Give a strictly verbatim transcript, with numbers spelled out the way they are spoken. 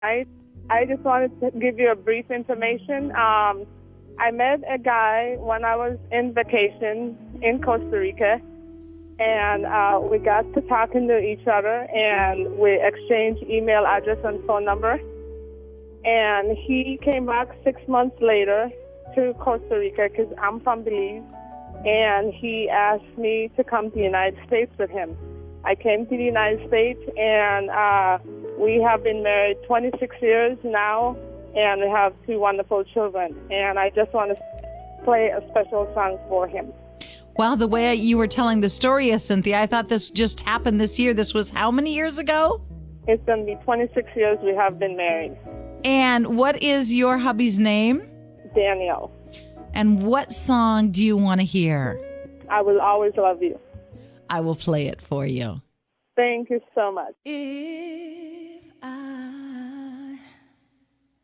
I I just wanted to give you a brief information. Um, I met a guy when I was in vacation in Costa Rica, and uh, we got to talking to each other, and we exchanged email address and phone number. And he came back six months later to Costa Rica because I'm from Belize, and he asked me to come to the United States with him. I came to the United States, and uh, we have been married twenty-six years now, and we have two wonderful children. And I just want to play a special song for him. Wow, the way you were telling the story, Cynthia, I thought this just happened this year. This was how many years ago? It's going to be twenty-six years we have been married. And what is your hubby's name? Daniel. And what song do you want to hear? I Will Always Love You. I will play it for you. Thank you so much. It